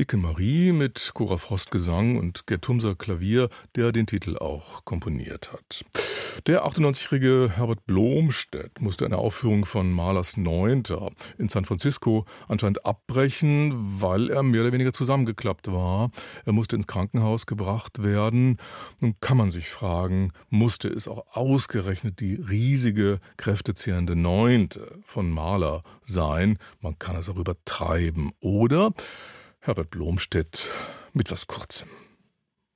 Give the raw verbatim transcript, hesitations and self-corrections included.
Dicke Marie mit Cora Frost Gesang und Gerd Thumser Klavier, der den Titel auch komponiert hat. Der achtundneunzigjährige Herbert Blomstedt musste eine Aufführung von Mahlers Neunter in San Francisco anscheinend abbrechen, weil er mehr oder weniger zusammengeklappt war. Er musste ins Krankenhaus gebracht werden. Nun kann man sich fragen, musste es auch ausgerechnet die riesige, kräftezehrende Neunte von Mahler sein? Man kann es auch übertreiben. Oder Herbert Blomstedt mit was Kurzem.